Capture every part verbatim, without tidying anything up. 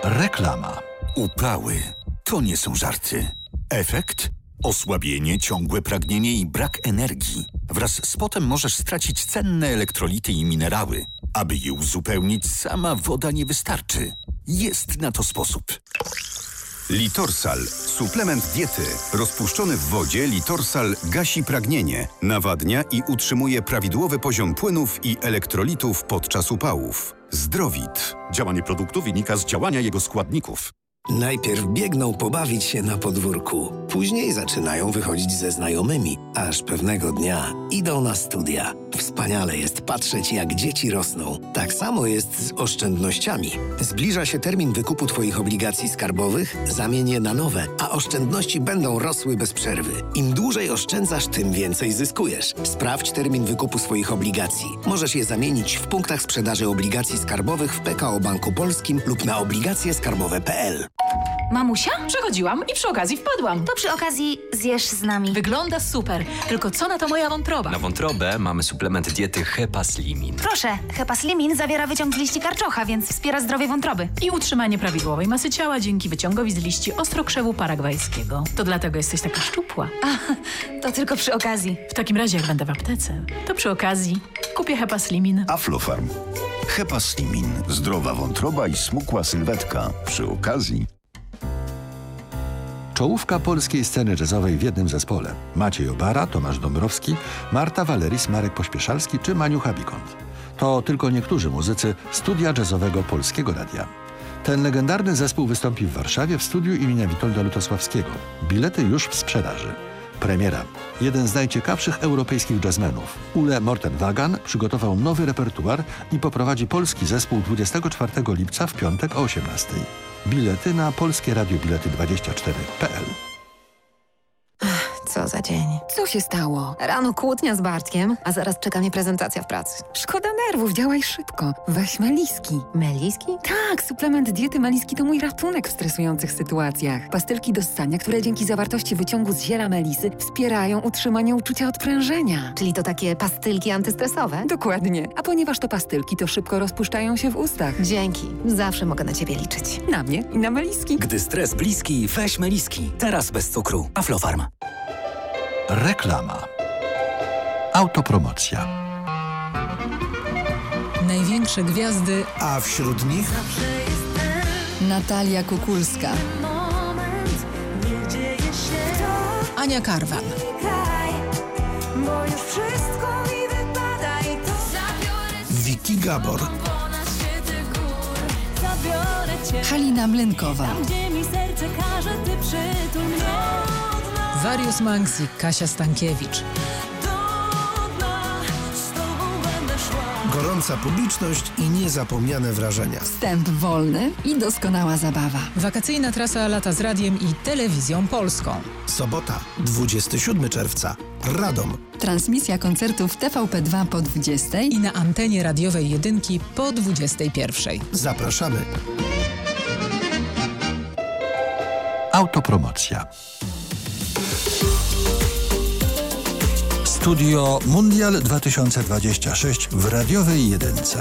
Reklama. Upały to nie są żarty. Efekt? Osłabienie, ciągłe pragnienie i brak energii. Wraz z potem możesz stracić cenne elektrolity i minerały. Aby je uzupełnić, sama woda nie wystarczy. Jest na to sposób. Litorsal. Suplement diety. Rozpuszczony w wodzie Litorsal gasi pragnienie, nawadnia i utrzymuje prawidłowy poziom płynów i elektrolitów podczas upałów. Zdrowit. Działanie produktu wynika z działania jego składników. Najpierw biegną pobawić się na podwórku. Później zaczynają wychodzić ze znajomymi, aż pewnego dnia idą na studia. Wspaniale jest patrzeć, jak dzieci rosną. Tak samo jest z oszczędnościami. Zbliża się termin wykupu Twoich obligacji skarbowych, zamień je na nowe, a oszczędności będą rosły bez przerwy. Im dłużej oszczędzasz, tym więcej zyskujesz. Sprawdź termin wykupu swoich obligacji. Możesz je zamienić w punktach sprzedaży obligacji skarbowych w P K O Banku Polskim lub na obligacje skarbowe kropka p l. Mamusia? Przechodziłam i przy okazji wpadłam. To przy okazji zjesz z nami. Wygląda super, tylko co na to moja wątroba? Na wątrobę mamy suplement diety Hepaslimin. Proszę, Hepaslimin zawiera wyciąg z liści karczocha, więc wspiera zdrowie wątroby. I utrzymanie prawidłowej masy ciała dzięki wyciągowi z liści ostrokrzewu paragwajskiego. To dlatego jesteś taka szczupła. A, to tylko przy okazji. W takim razie, jak będę w aptece, to przy okazji kupię Hepaslimin. Aflofarm. Hepaslimin. Zdrowa wątroba i smukła sylwetka. Przy okazji. Czołówka polskiej sceny jazzowej w jednym zespole. Maciej Obara, Tomasz Dąbrowski, Marta Valeris, Marek Pośpieszalski czy Maniucha Bikont. To tylko niektórzy muzycy studia jazzowego Polskiego Radia. Ten legendarny zespół wystąpi w Warszawie w studiu imienia Witolda Lutosławskiego. Bilety już w sprzedaży. Premiera. Jeden z najciekawszych europejskich jazzmenów, Ule Mortenwagan, przygotował nowy repertuar i poprowadzi polski zespół dwudziestego czwartego lipca w piątek o osiemnastej. Bilety na polskie radio bilety dwadzieścia cztery kropka p l. Co za dzień. Co się stało? Rano kłótnia z Bartkiem, a zaraz czeka mnie prezentacja w pracy. Szkoda nerwów, działaj szybko. Weź Meliski. Meliski? Tak, suplement diety Meliski to mój ratunek w stresujących sytuacjach. Pastylki do ssania, które dzięki zawartości wyciągu z ziela melisy wspierają utrzymanie uczucia odprężenia. Czyli to takie pastylki antystresowe? Dokładnie. A ponieważ to pastylki, to szybko rozpuszczają się w ustach. Dzięki. Zawsze mogę na ciebie liczyć. Na mnie i na Meliski. Gdy stres bliski, weź Meliski. Teraz bez cukru. Aflofarm. Reklama. Autopromocja. Największe gwiazdy, a wśród nich Natalia Kukulska, Ania Karwan, Wiki Gabor, Halina Mlynkowa, Warius Manksik, Kasia Stankiewicz. gorąca publiczność i niezapomniane wrażenia. Wstęp wolny i doskonała zabawa. Wakacyjna trasa lata z radiem i telewizją polską. Sobota, dwudziestego siódmego czerwca. Radom. Transmisja koncertów w T V P dwa po dwudziestej i na antenie radiowej jedynki po dwudziestej pierwszej. Zapraszamy. Autopromocja. Studio Mundial dwa tysiące dwadzieścia sześć w radiowej jedynce.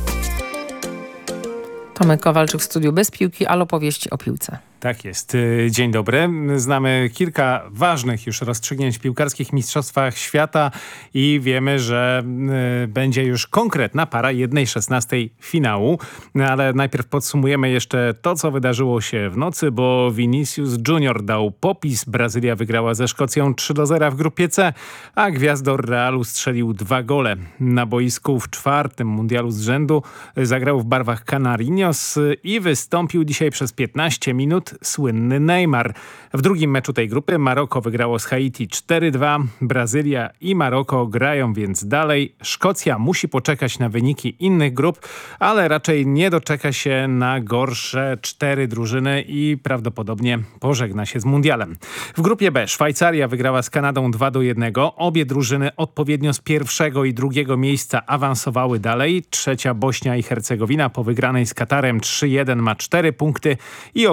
Tomek Kowalczyk w studiu Bez Piłki, ale opowieści o piłce. Tak jest. Dzień dobry. Znamy kilka ważnych już rozstrzygnięć w piłkarskich mistrzostwach świata i wiemy, że y, będzie już konkretna para jednej szesnastej finału. Ale najpierw podsumujemy jeszcze to, co wydarzyło się w nocy, bo Vinicius Junior dał popis. Brazylia wygrała ze Szkocją trzy do zera w grupie C, a gwiazdor Realu strzelił dwa gole. Na boisku w czwartym mundialu z rzędu zagrał w barwach Canarinos i wystąpił dzisiaj przez piętnaście minut słynny Neymar. W drugim meczu tej grupy Maroko wygrało z Haiti cztery dwa. Brazylia i Maroko grają więc dalej. Szkocja musi poczekać na wyniki innych grup, ale raczej nie doczeka się na gorsze cztery drużyny i prawdopodobnie pożegna się z mundialem. W grupie B Szwajcaria wygrała z Kanadą dwa do jednego. Obie drużyny odpowiednio z pierwszego i drugiego miejsca awansowały dalej. Trzecia Bośnia i Hercegowina po wygranej z Katarem trzy jeden ma cztery punkty i ogromne szanse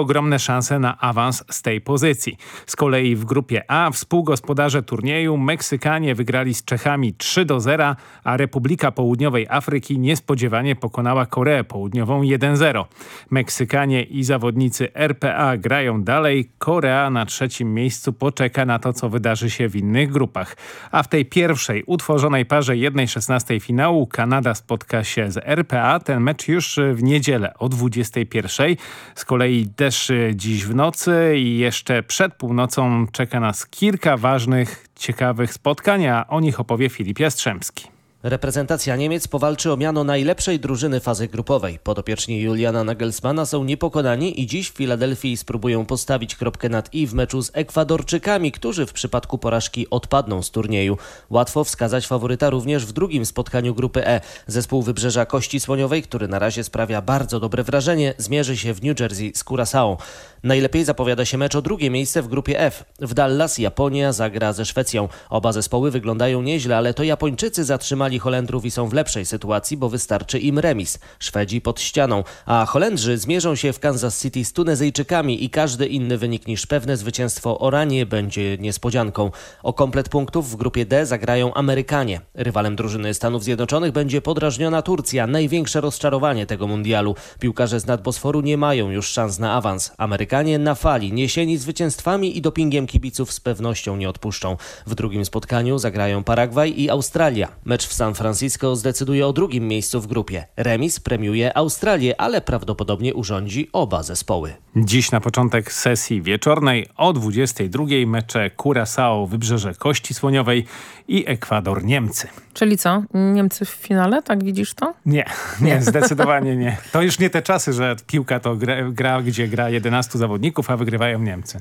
szansę na awans z tej pozycji. Z kolei w grupie A współgospodarze turnieju Meksykanie wygrali z Czechami trzy do zera, a Republika Południowej Afryki niespodziewanie pokonała Koreę Południową jeden zero. Meksykanie i zawodnicy R P A grają dalej. Korea na trzecim miejscu poczeka na to, co wydarzy się w innych grupach. A w tej pierwszej utworzonej parze jednej szesnastej finału Kanada spotka się z R P A. Ten mecz już w niedzielę o dwudziestej pierwszej. Z kolei też dziś w nocy i jeszcze przed północą czeka nas kilka ważnych, ciekawych spotkań, a o nich opowie Filip Jastrzębski. Reprezentacja Niemiec powalczy o miano najlepszej drużyny fazy grupowej. Podopieczni Juliana Nagelsmana są niepokonani i dziś w Filadelfii spróbują postawić kropkę nad i w meczu z Ekwadorczykami, którzy w przypadku porażki odpadną z turnieju. Łatwo wskazać faworyta również w drugim spotkaniu grupy E. Zespół Wybrzeża Kości Słoniowej, który na razie sprawia bardzo dobre wrażenie, zmierzy się w New Jersey z Curaçao. Najlepiej zapowiada się mecz o drugie miejsce w grupie F. W Dallas Japonia zagra ze Szwecją. Oba zespoły wyglądają nieźle, ale to Japończycy zatrzymali Holendrów i są w lepszej sytuacji, bo wystarczy im remis. Szwedzi pod ścianą, a Holendrzy zmierzą się w Kansas City z Tunezyjczykami i każdy inny wynik niż pewne zwycięstwo o ranie będzie niespodzianką. O komplet punktów w grupie D zagrają Amerykanie. Rywalem drużyny Stanów Zjednoczonych będzie podrażniona Turcja, największe rozczarowanie tego mundialu. Piłkarze z Nadbosforu nie mają już szans na awans. Amerykanie na fali, niesieni zwycięstwami i dopingiem kibiców z pewnością nie odpuszczą. W drugim spotkaniu zagrają Paragwaj i Australia. Mecz w San Francisco zdecyduje o drugim miejscu w grupie. Remis premiuje Australię, ale prawdopodobnie urządzi oba zespoły. Dziś na początek sesji wieczornej o dwudziestej drugiej mecze Curaçao Wybrzeże Kości Słoniowej i Ekwador Niemcy. Czyli co? Niemcy w finale? Tak widzisz to? Nie, nie, zdecydowanie nie. To już nie te czasy, że piłka to gra, gra gdzie gra jedenastu zawodników, a wygrywają Niemcy.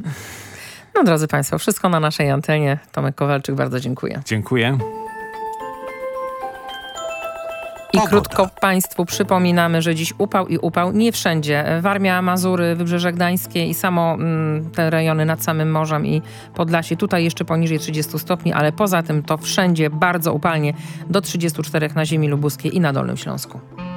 No drodzy Państwo, wszystko na naszej antenie. Tomek Kowalczyk, bardzo dziękuję. Dziękuję. I krótko Państwu przypominamy, że dziś upał i upał nie wszędzie. Warmia, Mazury, Wybrzeże Gdańskie i samo mm, te rejony nad samym morzem i Podlasie. Tutaj jeszcze poniżej trzydziestu stopni, ale poza tym to wszędzie bardzo upalnie do trzydziestu czterech na ziemi lubuskiej i na Dolnym Śląsku.